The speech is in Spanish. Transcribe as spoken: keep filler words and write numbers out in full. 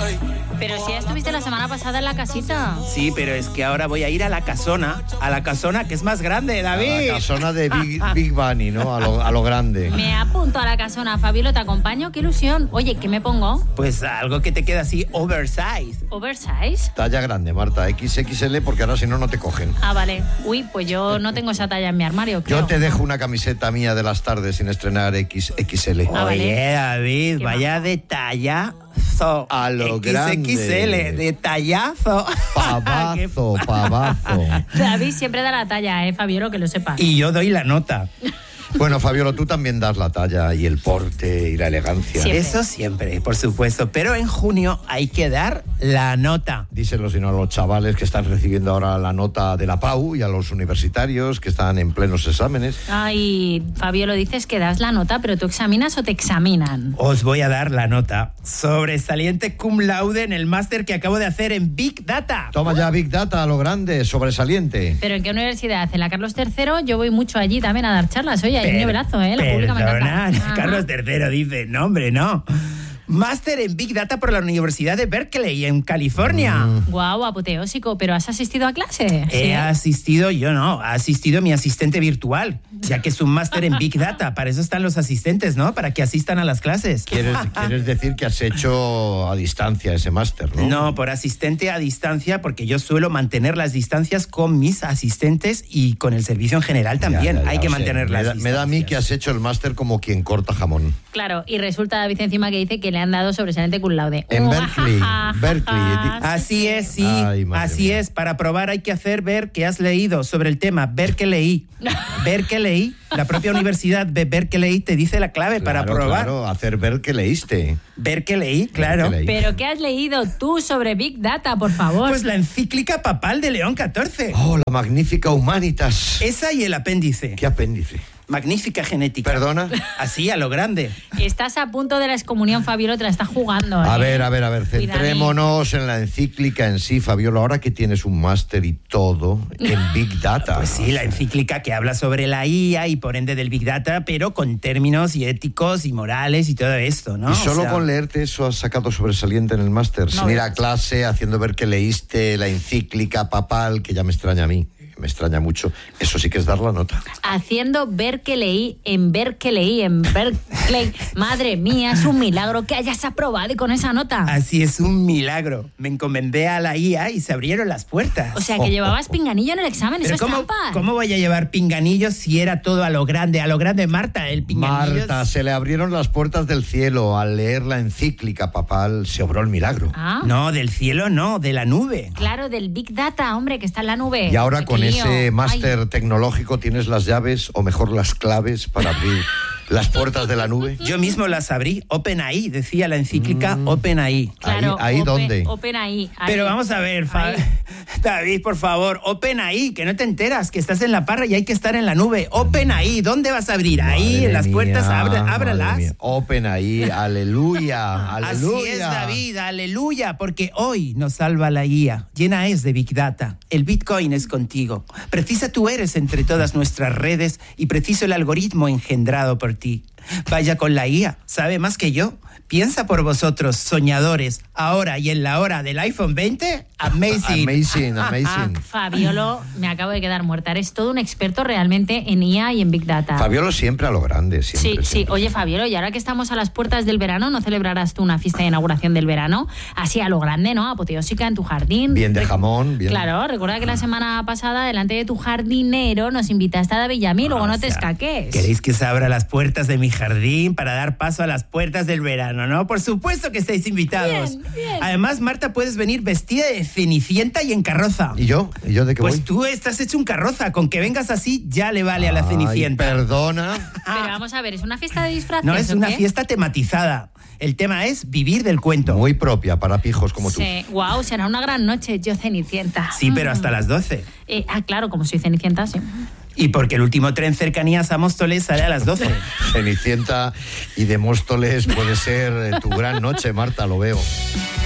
Pero si ya estuviste la semana pasada en la casita. Sí, pero es que ahora voy a ir a la casona, a la casona que es más grande, David. A la casona de Big, Big Bunny, ¿no? A lo, a lo grande. Me apunto a la casona, Fabiola, te acompaño, qué ilusión. Oye, ¿qué me pongo? Pues algo que te queda así oversize. ¿Oversize? Talla grande, Marta, equis equis ele, porque ahora si no, no te cogen. Ah, vale. Uy, pues yo no tengo esa talla en mi armario, creo. Yo te dejo una camiseta mía de las tardes sin estrenar equis equis ele. Ah, vale. Oye, David, Qué vaya majo. detallazo. A lo equis equis ele, grande. detallazo. Pavazo, pavazo. David siempre da la talla, ¿eh, Fabiola? Que lo sepas. Y yo doy la nota. Bueno, Fabiola, tú también das la talla y el porte y la elegancia. Siempre. Eso siempre, por supuesto. Pero en junio hay que dar la nota. Díselo sino a los chavales que están recibiendo ahora la nota de la PAU y a los universitarios que están en plenos exámenes. Ay, Fabiola, dices que das la nota, pero ¿tú examinas o te examinan? Os voy a dar la nota. Sobresaliente cum laude en el máster que acabo de hacer en Big Data. Toma ya Big Data a lo grande, sobresaliente. ¿Pero en qué universidad? ¿En la Carlos tercero? Yo voy mucho allí también a dar charlas. Oye, hay un nivelazo, ¿eh? La pública me Perdona, encanta. Ajá. Carlos tercero dice, no, hombre, no. Máster en Big Data por la Universidad de Berkeley, en California. Mm. Guau, apoteósico, ¿pero has asistido a clase? He ¿Sí? asistido, yo no, ha asistido mi asistente virtual, ya que es un máster en Big Data. Para eso están los asistentes, ¿no? Para que asistan a las clases. ¿Quieres, quieres decir que has hecho a distancia ese máster, ¿no? No, por asistente a distancia, porque yo suelo mantener las distancias con mis asistentes y con el servicio en general también. Ya, ya, ya, Hay que o sea, mantener las me da, distancias. me da a mí que has hecho el máster como quien corta jamón. Claro, y resulta David encima que dice que le han dado sobresaliente cum laude. En Uh, Berkeley, ja, ja, ja, Berkeley. ja. Así es, sí, Ay, madre así mía. es. Para probar hay que hacer ver que has leído sobre el tema, ver que leí. Ver que leí. La propia universidad de Berkeley te dice la clave para Claro, probar. Claro, hacer ver que leíste. Ver que leí, claro. que leí. ¿Pero qué has leído tú sobre Big Data, por favor? Pues la encíclica papal de León catorce. Oh, la magnífica Humanitas. Esa y el apéndice. ¿Qué apéndice? Magnífica genética. ¿Perdona? Así, a lo grande. Estás a punto de la excomunión, Fabiola, te la estás jugando. A ¿eh? ver, a ver, a ver, Cuidadín. centrémonos en la encíclica en sí, Fabiola, ahora que tienes un máster y todo en Big Data. Pues sí, la encíclica que habla sobre la I A y por ende del Big Data, pero con términos y éticos y morales y todo esto, ¿no? Y O solo sea, con leerte eso has sacado sobresaliente en el máster, sin ir a veas. clase, haciendo ver que leíste la encíclica papal, que ya me extraña a mí, me extraña mucho. Eso sí que es dar la nota. Haciendo ver que leí en ver que leí en Berkeley. Madre mía, es un milagro que hayas aprobado y con esa nota. Así es un milagro. Me encomendé a la I A y se abrieron las puertas. O sea, que llevabas pinganillo en el examen, eso Pero es ¿cómo, trampa. ¿cómo voy a llevar pinganillos si era todo a lo grande? A lo grande, Marta, el pinganillo... Marta, se le abrieron las puertas del cielo. Al leer la encíclica papal se obró el milagro. Ah, No, del cielo no, de la nube. claro, del Big Data, hombre, que está en la nube. Y ahora Qué con lío. ese máster Ay. tecnológico tienes las llaves, o mejor las claves, para abrir las puertas de la nube. Yo mismo las abrí. OpenAI, decía la encíclica OpenAI. Claro, Ahí- ahí open- dónde. Open ahí. ahí. Pero vamos a ver, Fa- Ahí. David, por favor, OpenAI, que no te enteras, que estás en la parra y hay que estar en la nube. OpenAI, ¿dónde vas a abrir? Ahí, Madre en las puertas, mía, abre- madre ábralas. mía. Open ahí, aleluya, aleluya. Así es, David, aleluya, porque hoy nos salva la guía. Llena es de Big Data. El Bitcoin es contigo. Precisa tú eres entre todas nuestras redes y preciso el algoritmo engendrado por ti. Vaya con la I A, sabe más que yo. Piensa por vosotros, soñadores, ahora y en la hora del iPhone veinte. Amazing. Amazing, amazing. Fabiolo, me acabo de quedar muerta. Eres todo un experto realmente en I A y en Big Data. Fabiola siempre a lo grande, Sí, siempre. sí. siempre. Oye, Fabiolo, y ahora que estamos a las puertas del verano, ¿no celebrarás tú una fiesta de inauguración del verano? Así a lo grande, ¿no? Apoteósica en tu jardín. Bien de Re- jamón, bien. Claro, recuerda que la semana pasada, delante de tu jardinero, nos invitaste a David y a mí, luego no O te sea, escaques. ¿Queréis que se abra las puertas de mi jardín para dar paso a las puertas del verano, no? Por supuesto que estáis invitados. Bien, bien. Además, Marta, puedes venir vestida de cenicienta y en carroza. ¿Y yo? ¿Y yo de qué Pues voy? tú estás hecho un carroza. Con que vengas así ya le vale a la Ay, cenicienta. perdona. Pero vamos a ver, ¿es una fiesta de disfraces? No, es o una qué? fiesta tematizada. El tema es vivir del cuento. Muy propia para pijos como tú. Sí, wow, será una gran noche, yo Cenicienta. Sí, pero hasta las doce. Eh, ah, claro, como soy Cenicienta, sí. Y porque el último tren cercanías a Móstoles sale a las doce. Cenicienta y de Móstoles puede ser eh, tu gran noche, Marta, lo veo.